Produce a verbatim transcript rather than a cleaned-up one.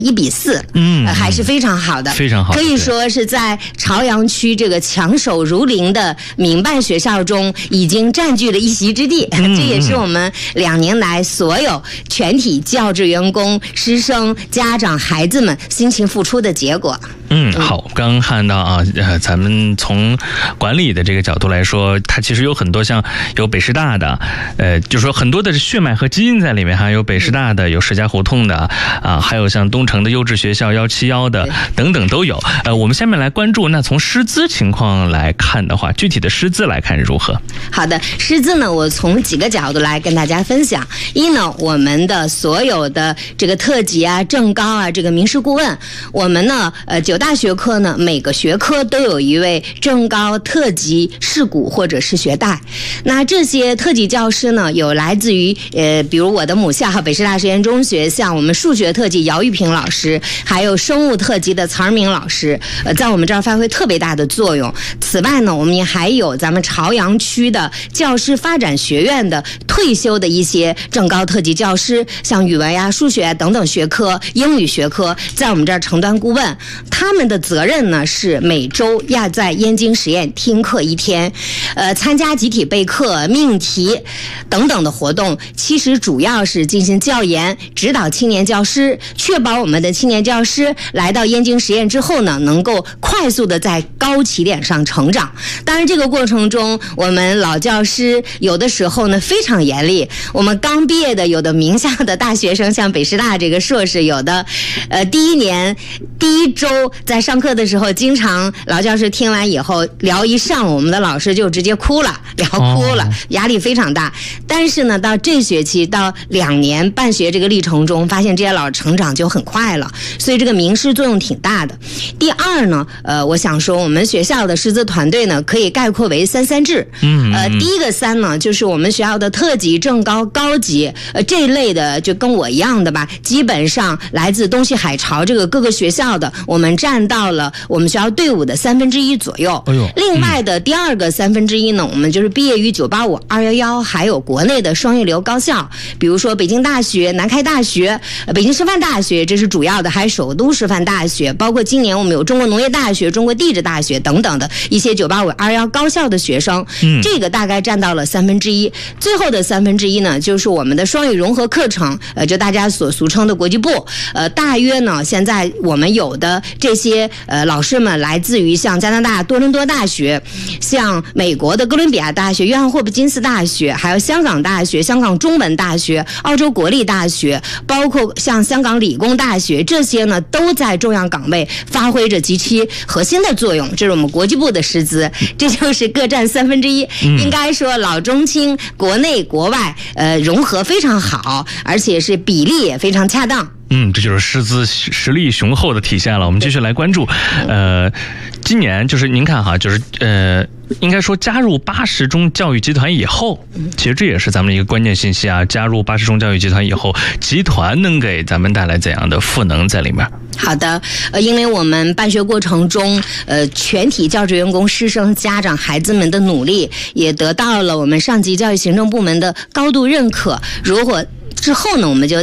一比四， 嗯、 呃，还是非常好的， 非常好， 可以说是在朝阳区这个强手如林的民办学校中，已经占据了一席之地。嗯、这也是我们两年来所有全体教职员工、师生、家长、孩子们辛勤付出的结果。 嗯，好，刚刚看到啊，呃，咱们从管理的这个角度来说，它其实有很多像有北师大的，呃，就是说很多的血脉和基因在里面，还有北师大的，有石家胡同的啊，还有像东城的优质学校幺七幺的等等都有。呃，我们下面来关注，那从师资情况来看的话，具体的师资来看如何？ 好的，师资呢，我从几个角度来跟大家分享。一呢，我们的所有的这个特级啊、正高啊，这个名师顾问，我们呢，呃，九大学科呢，每个学科都有一位正高、特级、士股或者是学代。那这些特级教师呢，有来自于呃，比如我的母校北师大实验中学，像我们数学特级姚玉平老师，还有生物特级的曹尔明老师，呃，在我们这儿发挥特别大的作用。此外呢，我们也还有咱们朝阳区的教师发展学院的退休的一些正高特级教师，像语文呀、数学啊等等学科、英语学科，在我们这儿承担顾问。他们的责任呢是每周要在燕京实验听课一天，呃，参加集体备课、命题等等的活动。其实主要是进行教研，指导青年教师，确保我们的青年教师来到燕京实验之后呢，能够快速的在高起点上成长。当然，这个过程中，我们老教师有的时候呢非常严厉。我们刚毕业的有的名校的大学生，像北师大这个硕士，有的呃第一年第一周在上课的时候，经常老教师听完以后聊一上午，我们的老师就直接哭了，聊哭了，压力非常大。但是呢，到这学期到两年办学这个历程中，发现这些老师成长就很快了，所以这个名师作用挺大的。第二呢，呃，我想说我们学校的师资团队呢，可以概括为三三制。嗯，呃，第一个三呢，就是我们学校的特级、正高、高级，呃，这一类的就跟我一样的吧，基本上来自东西海潮这个各个学校的，我们占到了我们学校队伍的三分之一左右。哎呦，另外的第二个三分之一呢，我们就是毕业于九八五、二幺幺，还有国内的双一流高校，比如说北京大学、南开大学、北京师范大学，这是主要的，还有首都师范大学，包括今年我们有中国农业大学、中国地质大学等等的一些九八五、二幺高校的学生，嗯，这个大概占到了三分之一。最后的三分之一呢，就是我们的双语融合课程，呃，就大家所俗称的国际部，呃，大约呢，现在我们有的这些呃老师们来自于像加拿大多伦多大学，像美国的哥伦比亚大学、约翰霍普金斯大学，还有香港大学、香港中文大学、澳洲国立大学，包括像香港理工大学，这些呢都在重要岗位发挥着极其核心的作用。这是我们国际部的师资，这就是各占三分之一。应该说老中青国内国外呃融合非常好，而且是比例也非常恰当。 嗯，这就是师资实力雄厚的体现了。我们继续来关注，呃，今年就是您看哈，就是呃，应该说加入八十中教育集团以后，其实这也是咱们一个关键信息啊。加入八十中教育集团以后，集团能给咱们带来怎样的赋能在里面？ 好的，呃，因为我们办学过程中，呃，全体教职员工、师生、家长、孩子们的努力，也得到了我们上级教育行政部门的高度认可。如果之后呢，我们就